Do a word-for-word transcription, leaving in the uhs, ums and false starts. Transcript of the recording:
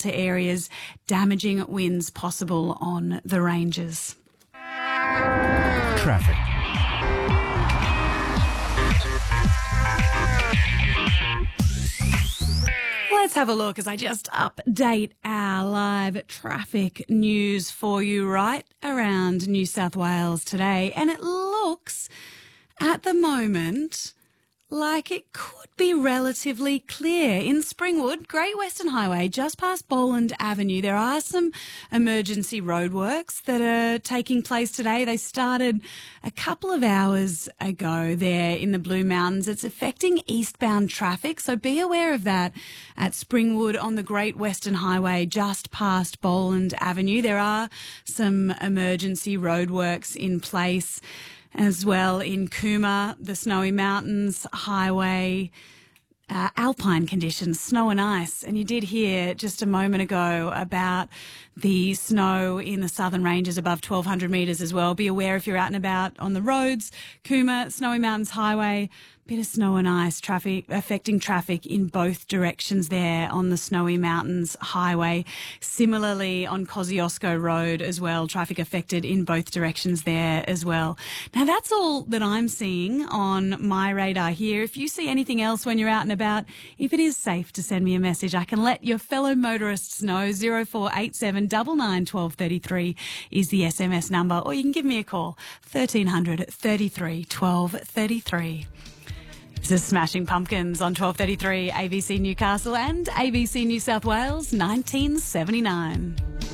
to areas, damaging winds possible on the ranges. Traffic. Let's have a look as I just update our live traffic news for you right around New South Wales today. And it looks at the moment like it could be relatively clear. In Springwood, Great Western Highway, just past Boland Avenue, there are some emergency roadworks that are taking place today. They started a couple of hours ago there in the Blue Mountains. It's affecting eastbound traffic, so be aware of that at Springwood on the Great Western Highway, just past Boland Avenue. There are some emergency roadworks in place. As well in Cooma, the Snowy Mountains Highway, uh, alpine conditions, snow and ice. And you did hear just a moment ago about the snow in the southern ranges above twelve hundred metres as well. Be aware if you're out and about on the roads. Cooma, Snowy Mountains Highway, bit of snow and ice traffic affecting traffic in both directions there on the Snowy Mountains Highway. Similarly on Kosciuszko Road as well, traffic affected in both directions there as well. Now that's all that I'm seeing on my radar here. If you see anything else when you're out and about, if it is safe to send me a message, I can let your fellow motorists know. zero four eight seven nine nine one two three three is the S M S number, or you can give me a call, thirteen hundred thirty-three twelve thirty-three. This is Smashing Pumpkins on twelve thirty-three A B C Newcastle and A B C New South Wales nineteen seventy-nine.